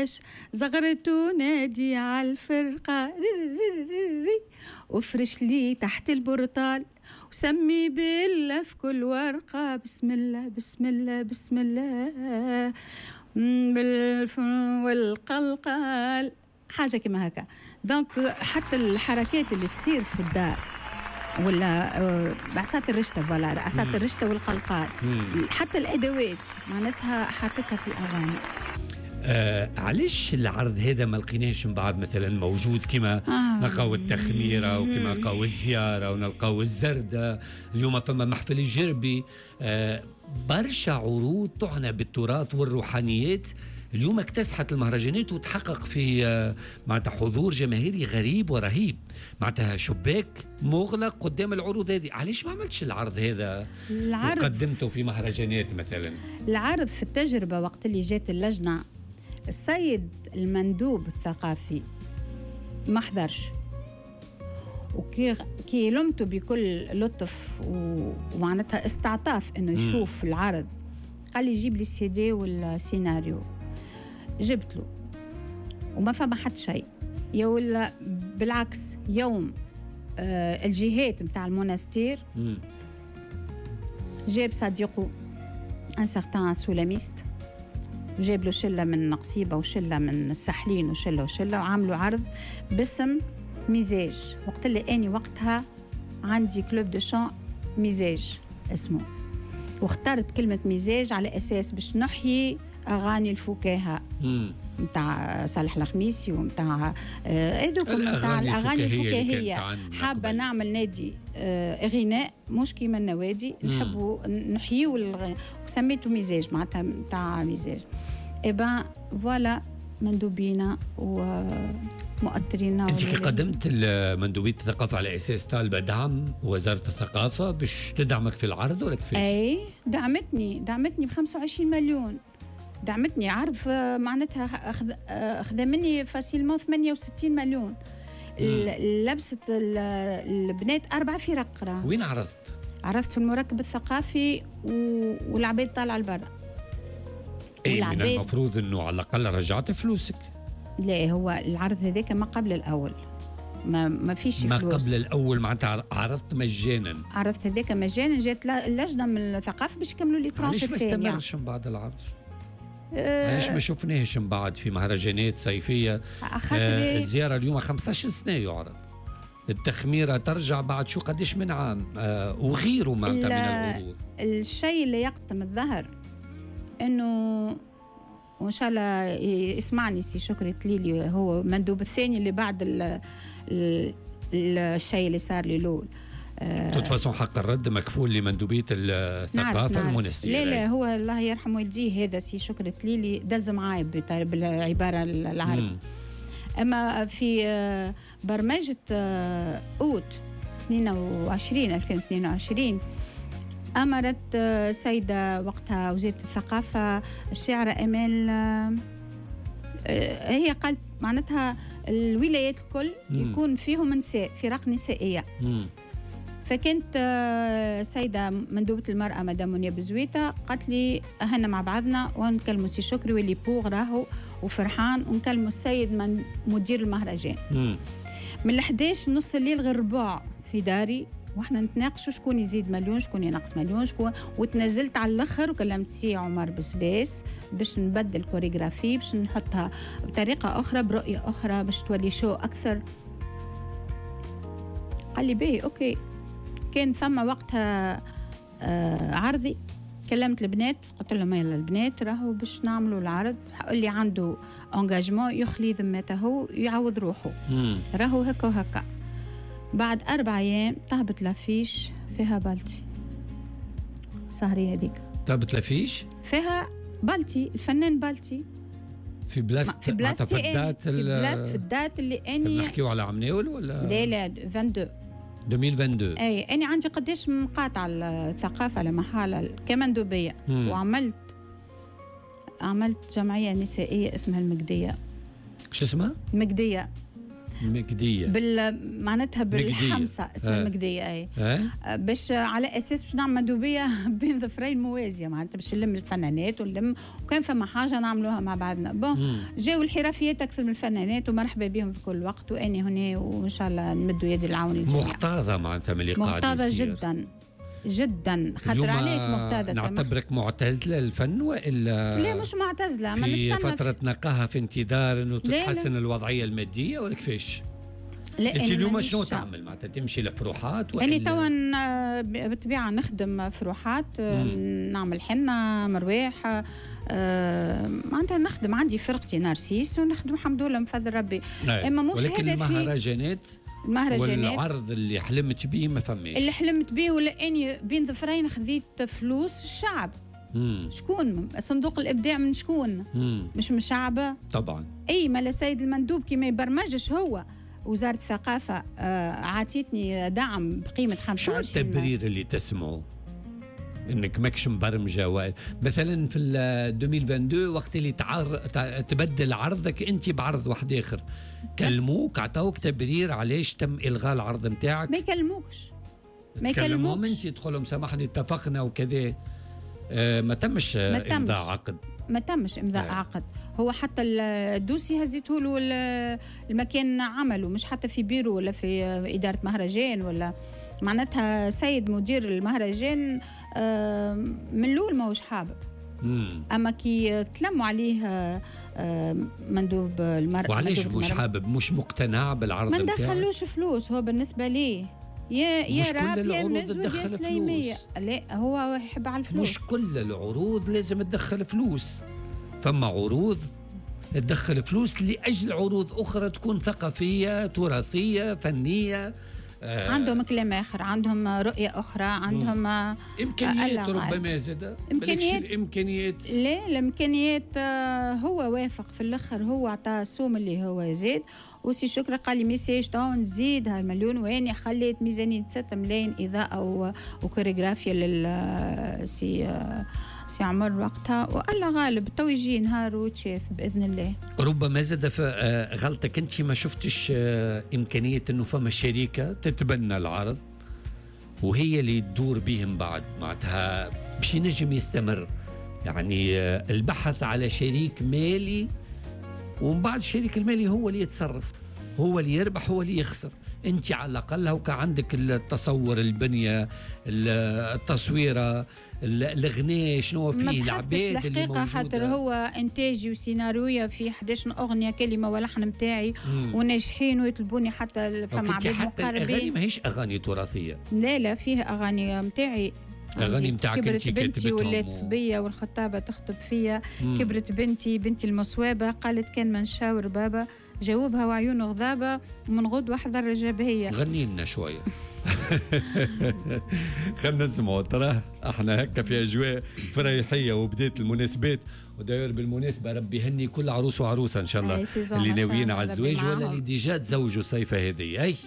علاش زغرت ونادي على الفرقة وفرش لي تحت البرطال وسمي بالله في كل ورقة بسم الله بسم الله بسم الله والقلقال حاجة كما هكا. دونك حتى الحركات اللي تصير في الدار ولا بعصات الرشتة فوالا عصات الرشتة والقلقال حتى الأدوات معناتها حاطتها في الأغاني. علاش العرض هذا ما لقيناش من بعد مثلا موجود كما نلقاو التخميرة وكما نلقاو الزيارة ونلقاو الزردة اليوم فما محفل الجربي برشا عروض تعنى بالتراث والروحانيات اليوم اكتسحت المهرجانات وتحقق في معناتها حضور جماهيري غريب ورهيب معناتها شباك مغلق قدام العروض هذه. علاش ما عملتش العرض هذا وقدمته في مهرجانات مثلا؟ العرض في التجربة وقت اللي جات اللجنة السيد المندوب الثقافي ما حضرش وكي لمته بكل لطف ومعناتها استعطاف انه يشوف العرض قال لي جيب لي السي دي والسيناريو جبت له وما فما حد شيء يا ولا بالعكس يوم الجهات متاع المونستير جاب صديقه ان سارتان سولاميست جاب له شله من نقصيبه وشله من الساحلين وشله وعملوا عرض باسم مزاج وقت اللي اني وقتها عندي كلوب دو شان مزاج اسمه واخترت كلمة مزاج على أساس باش نحيي أغاني الفكاهة متاع صالح الخميسي ومتاع متاع الأغاني الفكاهية. حابة نعمل نادي غناء مش كيما النوادي نحبوا نحييو وسميته مزاج معناتها متاع مزاج. إبا فوالا مندوبينا ومؤثرين. انت كي قدمت المندوبية الثقافة على اساس طالبة دعم وزارة الثقافة باش تدعمك في العرض ولا كيفاش؟ اي دعمتني ب25 مليون دعمتني عرض معناتها اخذ مني فاسيلمون 68 مليون. لبست البنات 4 فرق. وين عرضت في المركب الثقافي والعباد طالعة لبرا. اي من المفروض انه على الاقل رجعت فلوسك. لا هو العرض هذاك ما قبل الاول ما فيش فلوس. ما قبل الاول معناتها عرضت مجانا. عرضت هذاك مجانا جات اللجنه من الثقافه باش يكملوا لي ترانش الثانيه. علاش ما استمرش من بعد العرض؟ علاش ما شفناهش من بعد في مهرجانات صيفية؟ الزيارة اليوم 15 سنة يعرض التخميرة ترجع بعد شو قديش من عام وغيره معناتها من العروض. الشيء اللي يقطم الظهر انه وإن شاء الله يسمعني سي شكري تليلي هو مندوب الثاني اللي بعد الشيء اللي صار لي الأول. تتفصل حق الرد مكفول لمندوبية الثقافة المونستير. لا هو الله يرحم والديه هذا سي شكري تليلي دز معاي بالعبارة العرب. أما في برمجة أوت 2022 أمرت سيدة وقتها وزيرة الثقافة الشاعرة أمال هي قالت معناتها الولايات الكل يكون فيهم نساء فرق نسائية. فكنت سيدة مندوبة المرأة مدام منيا بزويتة قالت لي أهنا مع بعضنا ونكلموا سي شكري واللي بوغ راهو وفرحان ونكلموا السيد مدير المهرجان. من 11 نص الليل غير ربع في داري واحنا نتناقشوا شكون يزيد مليون شكون ينقص مليون شكون. وتنزلت على الاخر وكلمت سي عمر بسباس باش نبدل كوريغرافي باش نحطها بطريقه اخرى برؤيه اخرى باش تولي شو اكثر. قال لي باهي اوكي. كان ثم وقتها عرضي كلمت البنات قلت لهم يلا البنات راهو باش نعملوا العرض اللي عنده انجاجمون يخلي ذمته يعوض روحه راهو هكا وهكا. بعد 4 أيام طابت لافيش فيها بالتي سهرية هذيك. طابت لافيش فيها بالتي الفنان بالتي في بلاصة في الدات اللي اني نحكيو على عمناول ولا لا 2022 اي اني عندي قديش مقاطعة الثقافة على محالة كمندوبية وعملت جمعية نسائية اسمها المجدية. شو اسمها؟ المجدية مقدية معناتها بالحمصة اسمها مقدية أي باش على أساس باش نعمل مندوبية بين ظفرين موازية معناتها باش نلم الفنانات ونلم وكان فما حاجة نعملوها مع بعضنا. جاوا الحرفيات أكثر من الفنانات ومرحبا بهم في كل وقت، وأني هنا وإن شاء الله نمدوا يد العون للجميع. مختاضة معناتها من اللي قاعد مختاضة جدا جدا. خاطر علاش مختاضة؟ نعتبرك معتزلة الفن والا لا مش معتزلة، ما في فترة نقاهة في انتظار انه تتحسن الوضعية المادية ولا كيفاش؟ لا انت اليوم شنو تعمل معناتها؟ تمشي لفروحات ولا؟ يعني توا بالطبيعة نخدم فروحات، نعمل حنة مرواح، معناتها نخدم عندي فرقتي نارسيس ونخدم الحمد لله بفضل ربي. اما مش ولكن المهرجانات والعرض اللي حلمت به ما فماش. اللي حلمت به ولا اني بين ظفرين خذيت فلوس الشعب. شكون صندوق الابداع من شكون؟ مش من الشعب طبعا. اي مالا سيد المندوب كي ما يبرمجش هو وزارة الثقافة عاتتني دعم بقيمة 25. شو التبرير اللي تسمعه انك ماكش مبرمجه؟ مثلا في 2022 وقت اللي تبدل عرضك انت بعرض واحد اخر، كلموك عطاوك تبرير علاش تم الغاء العرض نتاعك؟ ما يكلموكش انت تدخلهم سامحني اتفقنا وكذا. ما تمش امضاء عقد. ما تمش امضاء عقد. هو حتى الدوسي هزيته له المكان عمله، مش حتى في بيرو ولا في إدارة مهرجان ولا معناتها سيد مدير المهرجان من الأول ما هوش حابب. أما كي تلموا عليه مندوب المرأة. وعلاش مش حابب؟ مش مقتنع بالعرض ما ندخلوش فلوس هو بالنسبة ليه. يا راب يا مزود يا سليمية. لا هو يحب على الفلوس. مش كل العروض لازم تدخل فلوس، فما عروض تدخل فلوس لأجل عروض أخرى تكون ثقافية تراثية فنية. عندهم كلام آخر، عندهم رؤية أخرى، عندهم إمكانيات ربما زادة. الإمكانيات لا الإمكانيات هو وافق في الآخر، هو عطاه السوم اللي هو زاد. وسي شكرا قال لي ميساج تو نزيد هالمليون، واني خليت ميزانية 6 ملايين إضاءة وكوريغرافيا سي عمر وقتها، والله غالب تو يجي نهار وتشاف بإذن الله. ربما زاد غلطك انت ما شفتش إمكانية انه فما شركة تتبنى العرض وهي اللي تدور بهم بعد معناتها باش ينجم يستمر. يعني البحث على شريك مالي ومن بعد الشريك المالي هو اللي يتصرف، هو اللي يربح هو اللي يخسر. انت على الاقل هو عندك التصور، البنيه، التصويره، الغناء شنو فيه، العباد اللي موجوده. خاطر هو انتاجي وسيناريويا في 11 اغنيه كلمه ولحن نتاعي وناجحين ويطلبوني حتى فما عباد مقربين. الاغاني ماهيش اغاني تراثيه، لا فيه اغاني نتاعي. اغاني نتاعك انت كبرت بنتي ولات صبيه والخطابه تخطب فيا. كبرت بنتي المصوابه قالت كان ما نشاور بابا جاوبها وعيونه غضابه ومن غد واحده الرجابيه. غني لنا شويه. خلنا نسمعوا تراه احنا هكا في اجواء فريحيه وبدايه المناسبات. وداير بالمناسبه ربي يهني كل عروس وعروسه ان شاء الله اللي ناويين على الزواج ولا اللي ديجا تزوجوا صيفه هذه. اي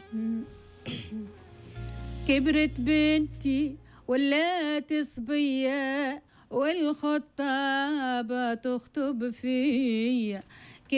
كبرت بنتي ولات صبيه والخطابه تخطب فيا،